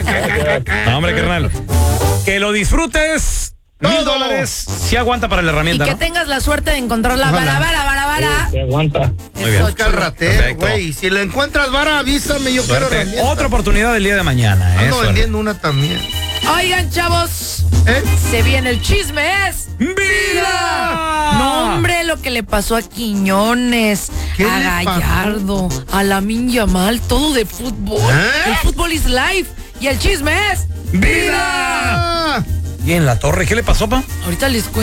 No, hombre, carnal. Que lo disfrutes. $1,000 si aguanta para la herramienta. Y que ¿no? tengas la suerte de encontrar la vara. Se aguanta. Muy bien. Busca el ratero, Perfecto. güey. Si le encuentras vara, avísame, yo quiero Suerte. herramienta. Otra oportunidad del día de mañana. Ando Suerte. vendiendo una también. Oigan, chavos, ¿Eh? se viene el chisme, es ¡Vida! No, hombre, lo que le pasó a Quiñones, ¿Qué a le Gallardo, a Lamine Yamal, todo de fútbol. ¿Eh? El fútbol is life. Y el chisme es ¡Vida! Ah, Y en la torre, ¿qué le pasó, pa? ahorita les cuento.